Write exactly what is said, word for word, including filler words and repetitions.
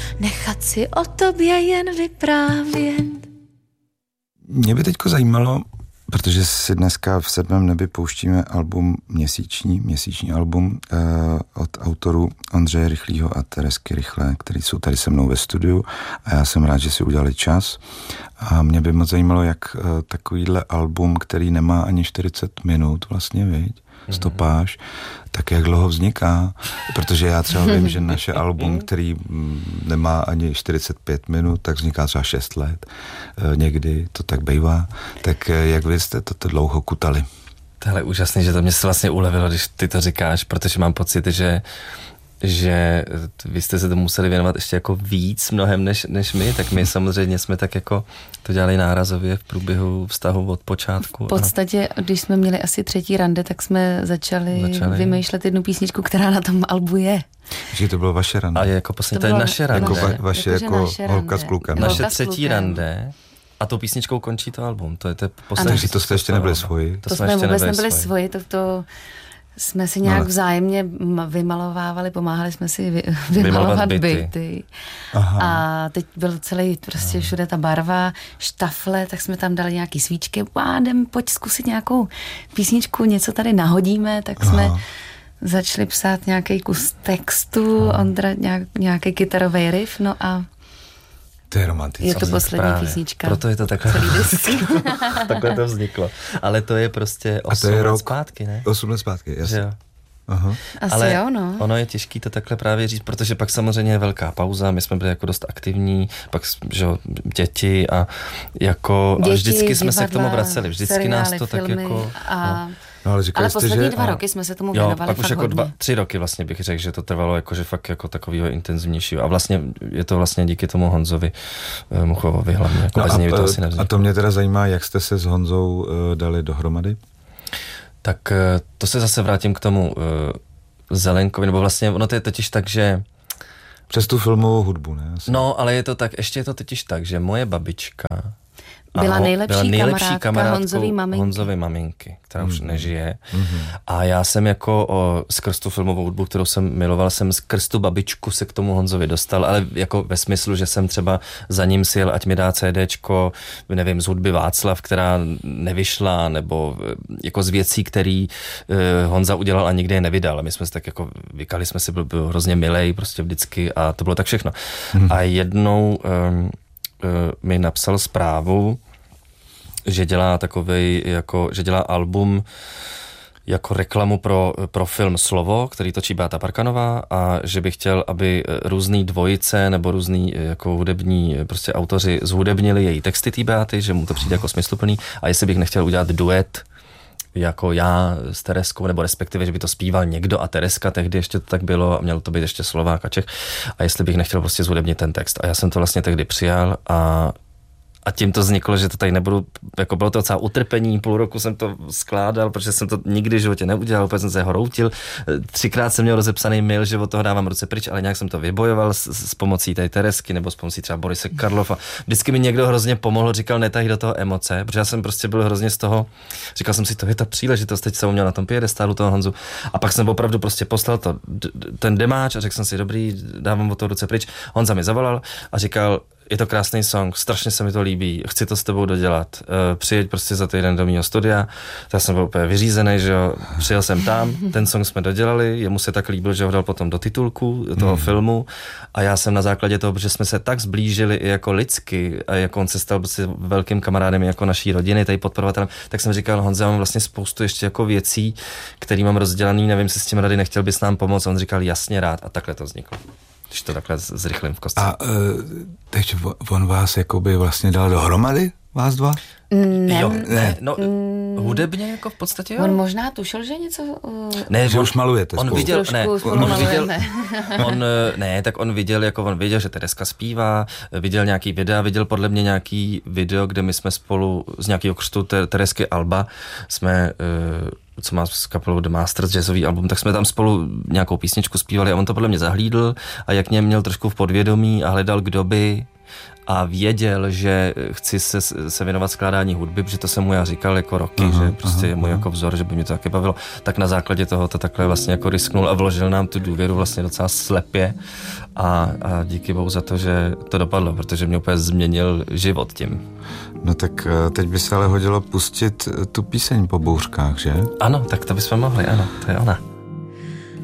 nechat si o tobě jen vyprávět. Mě by teďko zajímalo, protože si dneska v Sedmém nebi pouštíme album měsíční, měsíční album uh, od autorů Ondřeje Rychlýho a Teresky Rychlé, který jsou tady se mnou ve studiu a já jsem rád, že si udělali čas. A mě by moc zajímalo, jak uh, takovýhle album, který nemá ani čtyřicet minut vlastně, viď? Stopáž, tak jak dlouho vzniká, protože já třeba vím, že naše album, který nemá ani čtyřicet pět minut, tak vzniká třeba šest let, někdy to tak bývá, tak jak vy jste to dlouho kutali? Tohle je úžasný, že to mě se vlastně ulevilo, když ty to říkáš, protože mám pocit, že že vy jste se to museli věnovat ještě jako víc mnohem než, než my, tak my samozřejmě jsme tak jako to dělali nárazově v průběhu vztahu od počátku. V podstatě, a... když jsme měli asi třetí rande, tak jsme začali, začali vymýšlet jednu písničku, která na tom albu je. Že to bylo vaše rande. A jako poslední, to, to je naše rande. Jako va, vaše jako, jako naše holka s klukem. Naše třetí rande. A tou písničkou končí to album. To je to poslední. Takže to jste ještě nebyli svoji. To, to jsme vůbec nebyli svoji. To, to jsme si nějak no, vzájemně vymalovávali, pomáhali jsme si vy, vymalovat byty. byty. A teď byl celý prostě všude ta barva, štafle, tak jsme tam dali nějaký svíčky. A jdem, pojď zkusit nějakou písničku, něco tady nahodíme, tak jsme Aha. začali psát nějaký kus textu, Aha. Ondra nějak, nějaký kytarový riff, no a to je romantické. Je to poslední Právě. písnička. Proto je to takhle. Takhle to vzniklo. Ale to je prostě osm let zpátky, ne? osm let zpátky, jasně. Jo. Aha. Asi Ale jo, no. Ono je těžký to takhle právě říct, protože pak samozřejmě je velká pauza, my jsme byli jako dost aktivní, pak že děti a jako děti, a vždycky jsme divadla, se k tomu vraceli, vždycky seriály, nás to tak jako a... no. No, ale, ale poslední že, dva a... roky jsme se tomu věnovali jo, pak fakt už jako hodně. dva, tři roky vlastně bych řekl, že to trvalo jakože fakt jako takovýho intenzivnějšího. A vlastně je to vlastně díky tomu Honzovi uh, Muchovovi hlavně. Jako no a, to asi a to mě teda zajímá, jak jste se s Honzou uh, dali dohromady? Tak uh, to se zase vrátím k tomu uh, Zelenkovi, nebo vlastně ono to je totiž tak, že přes tu filmovou hudbu, ne? Asi. No, ale je to tak, ještě je to totiž tak, že moje babička Byla nejlepší, byla nejlepší kamarádka Honzový maminky. Honzovy maminky, která mm. už nežije. Mm-hmm. A já jsem jako o, skrz tu filmovou hudbu, kterou jsem miloval, jsem skrz tu babičku se k tomu Honzovi dostal, ale jako ve smyslu, že jsem třeba za ním sjel, ať mi dá CDčko, nevím, z hudby Václav, která nevyšla, nebo jako z věcí, který uh, Honza udělal a nikdy je nevydal. A my jsme se tak jako vykali, jsme si, byl, byl hrozně milej prostě vždycky a to bylo tak všechno. Mm. A jednou um, mi napsal zprávu, že dělá takovej, jako, že dělá album jako reklamu pro, pro film Slovo, který točí Beata Parkanová a že by chtěl, aby různý dvojice nebo různý jako hudební prostě autoři zhudebnili její texty té Beaty, že mu to přijde jako smysluplný a jestli bych nechtěl udělat duet jako já s Tereskou, nebo respektive, že by to zpíval někdo a Tereska, tehdy ještě to tak bylo a měl to být ještě Slovák a Čech a jestli bych nechtěl prostě zhudebnit ten text. A já jsem to vlastně tehdy přijal a A tím to vzniklo, že to tady nebudu, jako bylo to docela utrpení, půl roku jsem to skládal, protože jsem to nikdy v životě neudělal, úplně jsem se hroutil. Třikrát jsem měl rozepsaný mail, že od toho dávám ruce pryč, ale nějak jsem to vybojoval s, s pomocí té Teresky nebo s pomocí třeba Borise Karlova. Vždycky mi někdo hrozně pomohl, říkal, netahy do toho emoce, protože já jsem prostě byl hrozně z toho, říkal jsem si, to je ta příležitost, teď jsem měl na tom piedestálu toho Honzu. A pak jsem opravdu prostě poslal to, ten demáč a řekl jsem si, dobrý, dávám od toho ruce pryč. Honza mi zavolal a říkal, je to krásný song, strašně se mi to líbí, chci to s tebou dodělat. Uh, přijeď prostě za týden do mýho studia, já jsem byl úplně vyřízený, že jo, přijel jsem tam, ten song jsme dodělali, jemu se tak líbil, že ho dal potom do titulku toho mm. filmu a já jsem na základě toho, protože jsme se tak zblížili i jako lidsky a jako on se stal prostě velkým kamarádem jako naší rodiny, tady podporovatelem, tak jsem říkal, Honzo, já mám vlastně spoustu ještě jako věcí, které mám rozdělaný, nevím, si s tím rady nechtěl bys nám pomoct, a on říkal, jasně rád a takhle to vzniklo. Když to takhle zrychlím v kostce. A uh, takže on vás jakoby vlastně dal dohromady, vás dva? Ne, jo, ne, ne, no mm, hudebně jako v podstatě jo. On možná tušil, že něco... Uh, ne, že už malujete on spolu. viděl, ne, on viděl, on, ne, tak on viděl, jako on viděl, že Tereska zpívá, viděl nějaký videa, viděl podle mě nějaký video, kde my jsme spolu z nějakého křtu Teresky Alba jsme... Uh, co má s kapelou The Masters, jazzový album, tak jsme tam spolu nějakou písničku zpívali a on to podle mě zahlídl a jak mě měl trošku v podvědomí a hledal, kdo by a věděl, že chci se, se věnovat skládání hudby, protože to jsem mu já říkal jako roky, aha, že prostě aha, je můj aha. jako vzor, že by mě to taky bavilo, tak na základě toho to takhle vlastně jako risknul a vložil nám tu důvěru vlastně docela slepě a, a díky bohu za to, že to dopadlo, protože mě úplně změnil život tím. No tak teď by se ale hodilo pustit tu píseň Po bouřkách, že? Ano, tak to bychom mohli, ano, to je ona.